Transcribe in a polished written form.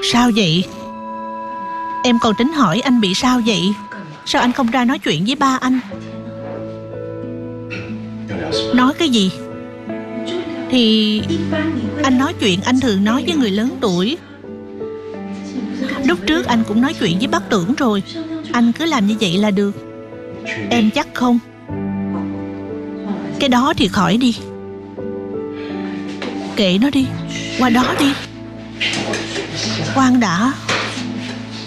Sao vậy? Em còn tính hỏi anh bị sao vậy? Sao anh không ra nói chuyện với ba anh? Nói cái gì? Thì anh nói chuyện anh thường nói với người lớn tuổi. Lúc trước anh cũng nói chuyện với bác Tưởng rồi. Anh cứ làm như vậy là được. Em chắc không? Cái đó thì khỏi đi. Kệ nó đi. Qua đó đi. Khoan đã.